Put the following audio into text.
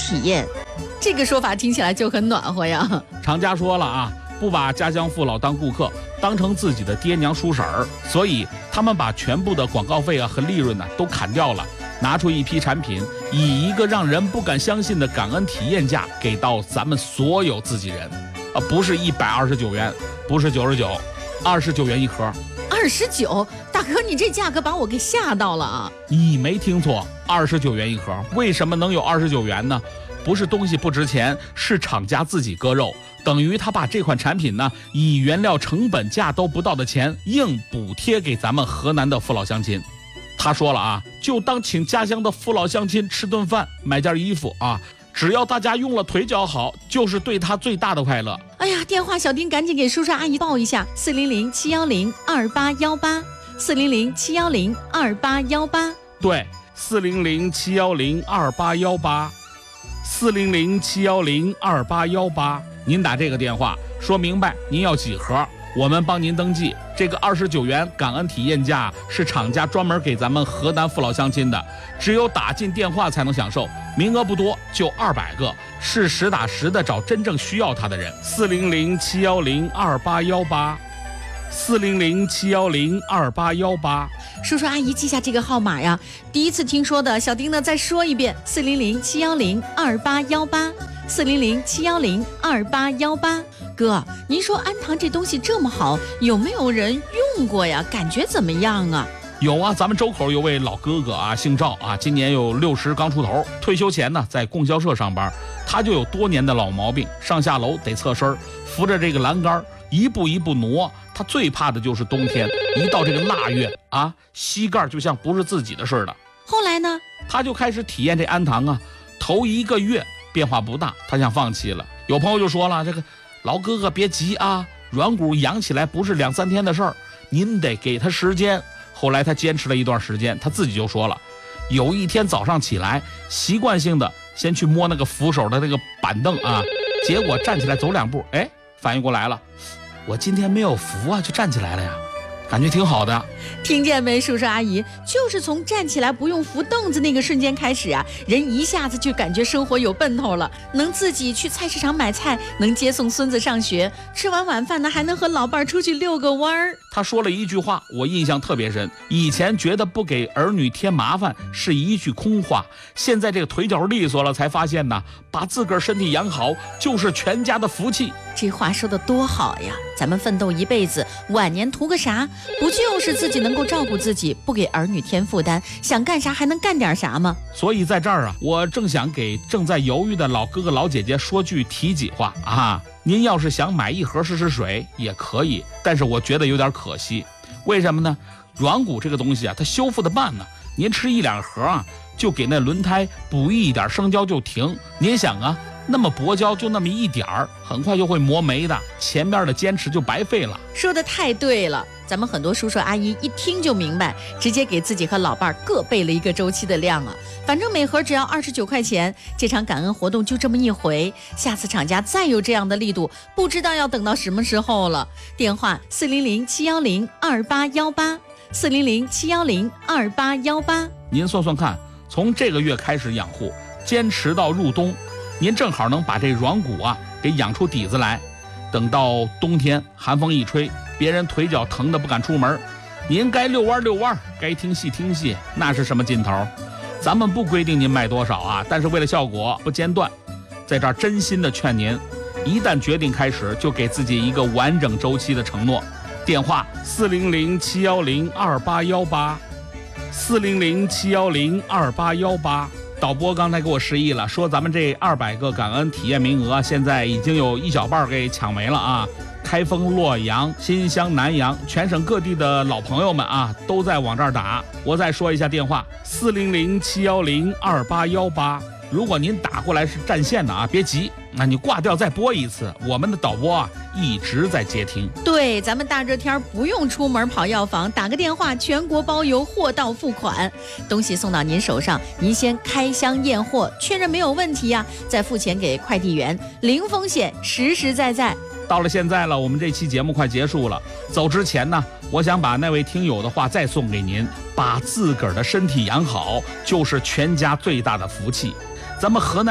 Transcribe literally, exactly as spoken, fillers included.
体验。这个说法听起来就很暖和呀。 厂家说了啊，不把家乡父老当顾客，当成自己的爹娘叔婶儿，所以他们把全部的广告费啊和利润呢、啊、都砍掉了，拿出一批产品，以一个让人不敢相信的感恩体验价给到咱们所有自己人，啊，不是一百二十九元，不是九十九，二十九元一盒。 二十九，大哥，你这价格把我给吓到了啊！ 你没听错，二十九元一盒。为什么能有二十九元呢？不是东西不值钱，是厂家自己割肉，等于他把这款产品呢，以原料成本价都不到的钱，硬补贴给咱们河南的父老乡亲。他说了啊，就当请家乡的父老乡亲吃顿饭，买件衣服啊，只要大家用了腿脚好，就是对他最大的快乐。 哎呀，电话小丁赶紧给叔叔阿姨报一下，四零零七幺零二八幺八，四零零七幺零二八幺八。 对，四零零七幺零二八幺八。四零零七幺零二八幺八，您打这个电话说明白您要几盒，我们帮您登记。这个二十九元感恩体验价是厂家专门给咱们河南父老乡亲的，只有打进电话才能享受，名额不多，就二百个，是实打实的找真正需要它的人。四零零七幺零二八幺八，四零零七幺零二八幺八。 叔叔阿姨记下这个号码呀，第一次听说的，小丁呢再说一遍，四零零七幺零二八幺八，四零零七幺零二八幺八。哥，您说安糖这东西这么好，有没有人用过呀？感觉怎么样啊？ 有啊，咱们周口有位老哥哥啊，姓赵啊，今年有六十刚出头，退休前呢在供销社上班，他就有多年的老毛病，上下楼得侧身，扶着这个栏杆一步一步挪。他最怕的就是冬天，一到这个腊月啊，膝盖就像不是自己的似的。 后来呢， 他就开始体验这安糖啊，头一个月变化不大，他想放弃了。有朋友就说了，这个老哥哥别急啊，软骨养起来不是两三天的事儿，您得给他时间。后来他坚持了一段时间，他自己就说了，有一天早上起来，习惯性的先去摸那个扶手的那个板凳啊，结果站起来走两步，哎，反应过来了，我今天没有扶啊，就站起来了呀，感觉挺好的。 听见没，叔叔阿姨，就是从站起来不用扶凳子那个瞬间开始啊，人一下子就感觉生活有奔头了，能自己去菜市场买菜，能接送孙子上学，吃完晚饭呢还能和老伴儿出去遛个弯儿。 他说了一句话，我印象特别深，以前觉得不给儿女添麻烦是一句空话，现在这个腿脚利索了，才发现呢，把自个儿身体养好就是全家的福气。 这话说的多好呀，咱们奋斗一辈子，晚年图个啥？不就是自己能够照顾自己，不给儿女添负担，想干啥还能干点啥吗？ 所以在这儿啊，我正想给正在犹豫的老哥哥老姐姐说句提己话啊，您要是想买一盒试试水也可以，但是我觉得有点可惜。为什么呢？软骨这个东西啊，它修复的慢呢，您吃一两盒啊，就给那轮胎补一点生胶就停。您想啊，那么薄胶就那么一点儿，很快就会磨没的，前面的坚持就白费了。 说的太对了，咱们很多叔叔阿姨一听就明白，直接给自己和老伴儿各备了一个周期的量啊。反正每盒只要二十九块钱，这场感恩活动就这么一回，下次厂家再有这样的力度，不知道要等到什么时候了。电话四零零七幺零二八幺八，四零零七幺零二八幺八。 您算算看，从这个月开始养护，坚持到入冬，您正好能把这软骨啊给养出底子来。等到冬天寒风一吹，别人腿脚疼得不敢出门，您该遛弯遛弯，该听戏听戏，那是什么劲头？咱们不规定您卖多少啊，但是为了效果不间断，在这儿真心的劝您，一旦决定开始，就给自己一个完整周期的承诺。电话四零零七幺零二八幺八，四零零七幺零二八幺八。导播刚才给我示意了，说咱们这二百个感恩体验名额现在已经有一小半给抢没了啊！开封、洛阳、新乡、南阳，全省各地的老朋友们啊，都在往这儿打。我再说一下电话：四零零七幺零二八幺八。如果您打过来是占线的啊，别急，那你挂掉再拨一次，我们的导播啊一直在接听。 对，咱们大热天不用出门跑药房，打个电话，全国包邮，货到付款，东西送到您手上，您先开箱验货，确认没有问题呀、啊，再付钱给快递员，零风险，实实在在。 到了现在了，我们这期节目快结束了，走之前呢，我想把那位听友的话再送给您：把自个儿的身体养好，就是全家最大的福气。咱们河南